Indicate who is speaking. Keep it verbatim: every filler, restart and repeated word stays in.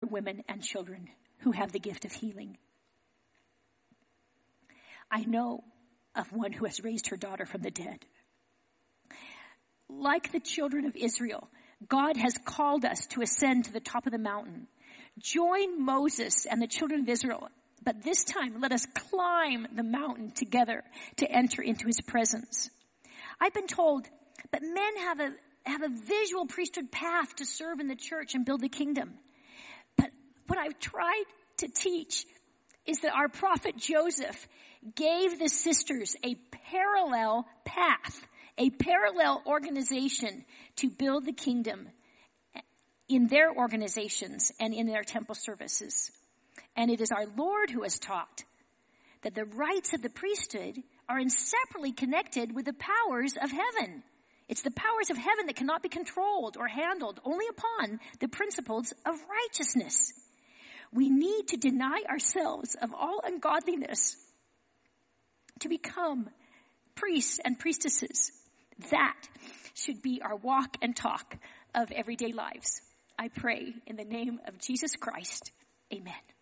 Speaker 1: women and children who have the gift of healing. I know of one who has raised her daughter from the dead. Like the children of Israel, God has called us to ascend to the top of the mountain. Join Moses and the children of Israel, but this time let us climb the mountain together to enter into his presence. I've been told that men have a have a visual priesthood path to serve in the church and build the kingdom. But what I've tried to teach is that our prophet Joseph gave the sisters a parallel path, a parallel organization to build the kingdom in their organizations and in their temple services. And it is our Lord who has taught that the rights of the priesthood are inseparably connected with the powers of heaven. It's the powers of heaven that cannot be controlled or handled only upon the principles of righteousness. We need to deny ourselves of all ungodliness to become priests and priestesses. That should be our walk and talk of everyday lives. I pray in the name of Jesus Christ. Amen.